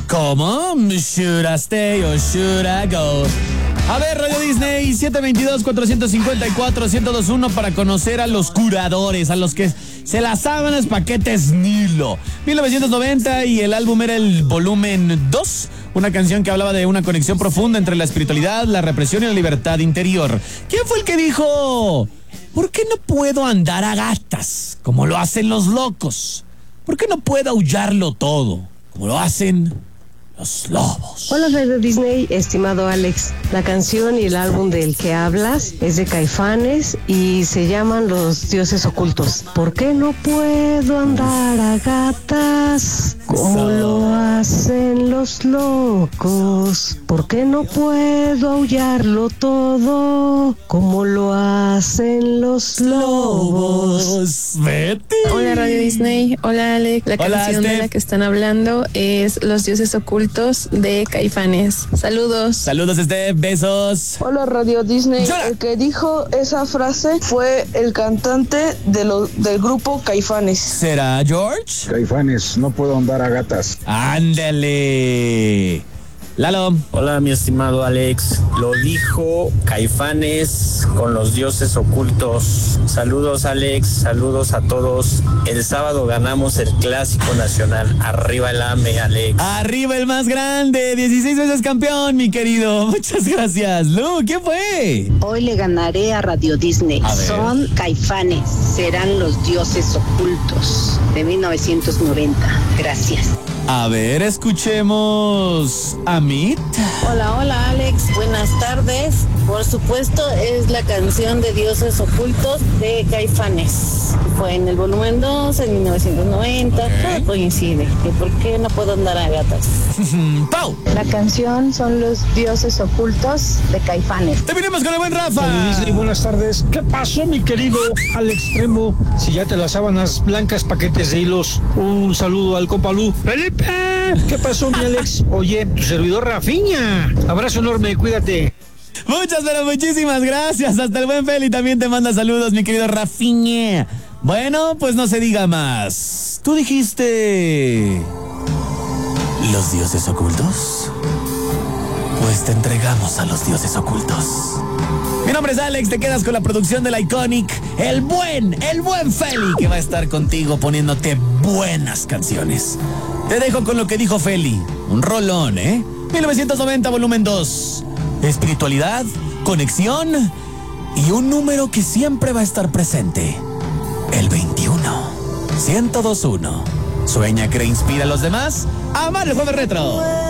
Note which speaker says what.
Speaker 1: ¿Cómo? ¿Should I stay or should I go? A ver, Radio Disney, 722-454-1021 para conocer a los curadores, a los que se las saben los paquetes Nilo. 1990 y el álbum era el volumen 2, una canción que hablaba de una conexión profunda entre la espiritualidad, la represión y la libertad interior. ¿Quién fue el que dijo, ¿por qué no puedo andar a gatas como lo hacen los locos? ¿Por qué no puedo aullarlo todo como lo hacen los lobos?
Speaker 2: Hola Radio Disney, estimado Alex. La canción y el álbum del que hablas es de Caifanes y se llaman Los Dioses Ocultos. ¿Por qué no puedo andar a gatas como lo hacen los locos? ¿Por qué no puedo aullarlo todo como lo hacen los lobos?
Speaker 1: Vete.
Speaker 3: Hola Radio Disney, hola Alex. La
Speaker 1: Hola,
Speaker 3: canción de
Speaker 1: Steph.
Speaker 3: la que están hablando es Los Dioses Ocultos de Caifanes. Saludos.
Speaker 1: Saludos, Steph, besos.
Speaker 4: Hola Radio Disney,
Speaker 1: Llora.
Speaker 4: el que dijo esa frase fue el cantante del grupo Caifanes.
Speaker 1: ¿Será George?
Speaker 5: Caifanes, no puedo andar a gatas.
Speaker 1: Ándale. Lalo.
Speaker 6: Hola, mi estimado Alex. Lo dijo Caifanes con Los Dioses Ocultos. Saludos, Alex. Saludos a todos. El sábado ganamos el Clásico Nacional. Arriba el AME, Alex.
Speaker 1: Arriba el más grande, 16 veces campeón, mi querido. Muchas gracias. Lu, ¿quién fue?
Speaker 7: Hoy le ganaré a Radio Disney.
Speaker 1: A ver.
Speaker 7: Son Caifanes, serán los dioses ocultos de 1990. Gracias.
Speaker 1: A ver, escuchemos a Mit.
Speaker 8: Hola Alex, buenas tardes. Por supuesto es la canción de Dioses Ocultos de Caifanes. Fue en el volumen 2 en 1990, todo coincide. ¿Y por qué no puedo andar a gatas?
Speaker 1: Pau.
Speaker 9: La canción son Los Dioses Ocultos de Caifanes.
Speaker 1: Terminemos con el buen Rafa.
Speaker 10: Disney, buenas tardes. ¿Qué pasó, mi querido al extremo? Si ya te las sábanas blancas, paquetes de hilos. Un saludo al compa Lu. ¡Felipe! ¿Qué pasó, mi Alex? Oye, tu servidor Rafiña. Abrazo enorme, cuídate.
Speaker 1: Muchas, pero muchísimas gracias. Hasta el buen Feli también te manda saludos, mi querido Rafiña. Bueno, pues no se diga más. Tú dijiste... ¿Los dioses ocultos? Pues te entregamos a los dioses ocultos. Mi nombre es Alex, te quedas con la producción de la Iconic, el buen Feli, que va a estar contigo poniéndote buenas canciones. Te dejo con lo que dijo Feli, un rolón, 1990 volumen 2, espiritualidad, conexión y un número que siempre va a estar presente, el 21, 1021. Sueña, cree, inspira a los demás, amar el jueves retro.